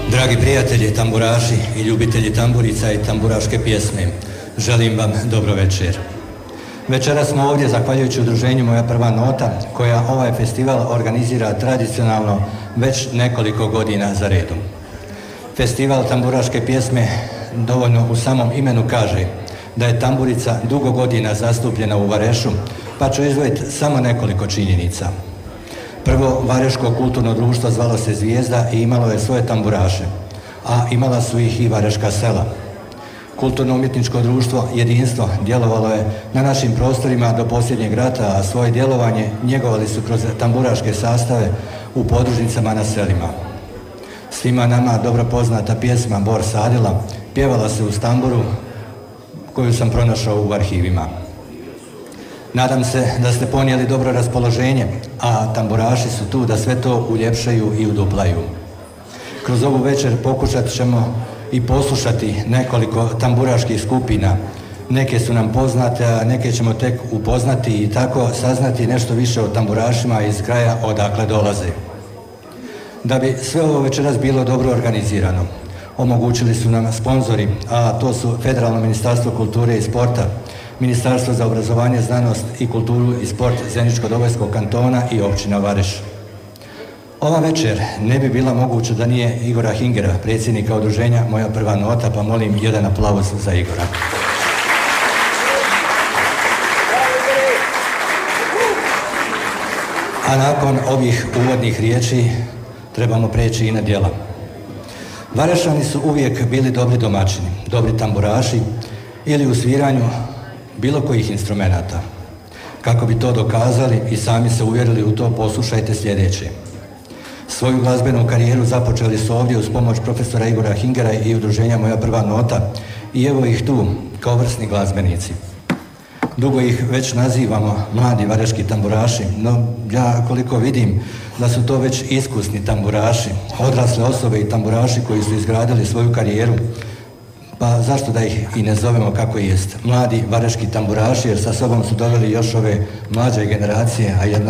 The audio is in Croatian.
Dragi prijatelji, tamburaši i ljubitelji tamburica i tamburaške pjesme, želim vam dobro večer. Večeras smo ovdje zahvaljujući udruženju Moja prva nota, koja ovaj festival organizira tradicionalno već nekoliko godina za redom. Festival tamburaške pjesme dovoljno u samom imenu kaže da je tamburica dugo godina zastupljena u Varešu, pa ću izdvojiti samo nekoliko činjenica. Prvo, Vareško kulturno društvo zvalo se Zvijezda i imalo je svoje tamburaše, a imala su ih i vareška sela. Kulturno-umjetničko društvo Jedinstvo djelovalo je na našim prostorima do posljednjeg rata, a svoje djelovanje njegovali su kroz tamburaške sastave u podružnicama na selima. Svima nama dobro poznata pjesma Bor sadila pjevala se uz tamburu koju sam pronašao u arhivima. Nadam se da ste ponijeli dobro raspoloženje, a tamburaši su tu da sve to uljepšaju i uduplaju. Kroz ovu večer pokušat ćemo i poslušati nekoliko tamburaških skupina. Neke su nam poznate, a neke ćemo tek upoznati i tako saznati nešto više o tamburašima iz kraja odakle dolaze. Da bi sve ovo večeras bilo dobro organizirano, omogućili su nam sponzori, a to su Federalno ministarstvo kulture i sporta, Ministarstvo za obrazovanje, znanost i kulturu i sport Zeničko-Dobojskog kantona i općina Vareš. Ova večer ne bi bila moguća da nije Igora Hingera, predsjednika udruženja Moja prva nota, pa molim jedan aplauz za Igora. A nakon ovih uvodnih riječi trebamo preći i na djela. Varešani su uvijek bili dobri domaćini, dobri tamburaši ili u sviranju bilo kojih instrumenata. Kako bi to dokazali i sami se uvjerili u to, poslušajte sljedeće. Svoju glazbenu karijeru započeli su ovdje uz pomoć profesora Igora Hingera i udruženja Moja prva nota i evo ih tu kao vrsni glazbenici. Dugo ih već nazivamo mladi vareški tamburaši, no ja koliko vidim da su to već iskusni tamburaši, odrasle osobe i tamburaši koji su izgradili svoju karijeru, pa zašto da ih i ne zovemo kako jest, mladi vareški tamburaši, jer sa sobom su doveli još ove mlađe generacije, a jedna